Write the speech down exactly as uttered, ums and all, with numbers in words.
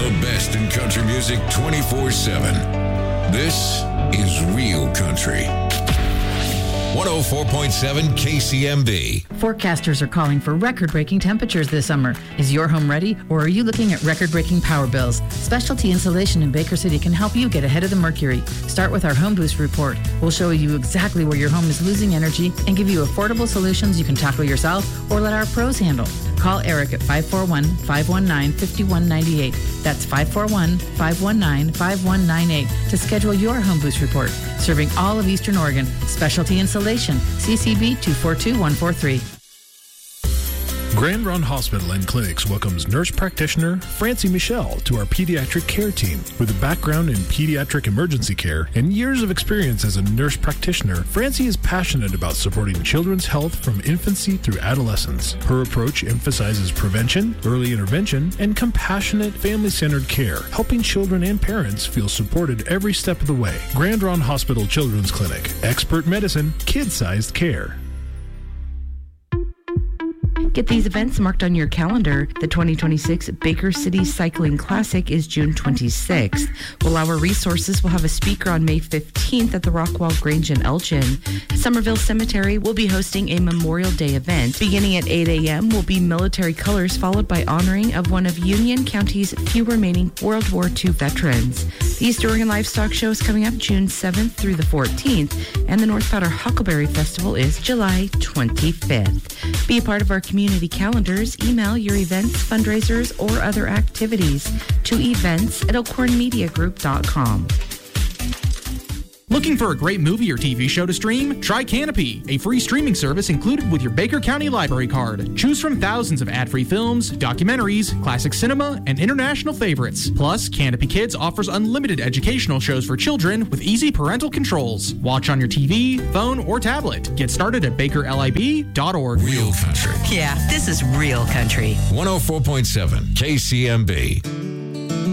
The best in country music twenty-four seven. This is Real Country. one oh four point seven K C M B. Forecasters are calling for record-breaking temperatures this summer. Is your home ready, or are you looking at record-breaking power bills? Specialty Insulation in Baker City can help you get ahead of the mercury. Start with our Home Boost Report. We'll show you exactly where your home is losing energy and give you affordable solutions you can tackle yourself or let our pros handle. Call Eric at five four one, five one nine, five one nine eight. That's five four one, five one nine, five one nine eight to schedule your Home Boost Report. Serving all of Eastern Oregon. Specialty Insulation. C C B two four two one four three. Grand Run Hospital and Clinics welcomes nurse practitioner Francie Michelle to our pediatric care team. With a background in pediatric emergency care and years of experience as a nurse practitioner, Francie is passionate about supporting children's health from infancy through adolescence. Her approach emphasizes prevention, early intervention, and compassionate, family-centered care, helping children and parents feel supported every step of the way. Grand Run Hospital Children's Clinic. Expert medicine, kid-sized care. Get these events marked on your calendar. The twenty twenty-six Baker City Cycling Classic is June twenty-sixth. While our resources will have a speaker on May fifteenth at the Rockwall Grange in Elgin. Somerville Cemetery will be hosting a Memorial Day event. Beginning at eight a.m. will be military colors, followed by honoring of one of Union County's few remaining World War Two veterans. The East Oregon Livestock Show is coming up June seventh through the fourteenth, and the North Powder Huckleberry Festival is July twenty-fifth. Be a part of our community calendars. Email your events, fundraisers, or other activities to events at elkhorn media group dot com. Looking for a great movie or T V show to stream? Try Canopy, a free streaming service included with your Baker County Library card. Choose from thousands of ad-free films, documentaries, classic cinema, and international favorites. Plus, Canopy Kids offers unlimited educational shows for children with easy parental controls. Watch on your T V, phone, or tablet. Get started at baker lib dot org. Real Country. Yeah, this is Real Country. one oh four point seven K C M B.